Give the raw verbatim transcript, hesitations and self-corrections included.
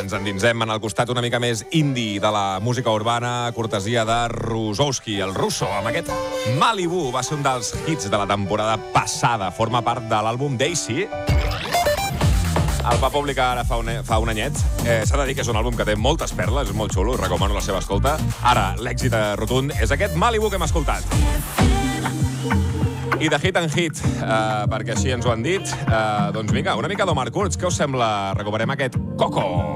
ens endinsem en el costat una mica més indie de la música urbana, cortesia de Rusowski, el russo, amb aquest Malibu. Va ser un dels hits de la temporada passada. Forma part de l'àlbum Daisy. El va publicar ara fa un, fa un anyet. Eh, S'ha de dir que és un àlbum que té moltes perles, és molt xulo, us recomano la seva escolta. Ara, l'èxit rotund és aquest Malibu que hem escoltat. I de hit en hit, eh, perquè així ens ho han dit, eh, doncs vinga, una mica d'Omar Kurz. Què us sembla? Recuperem aquest Coco.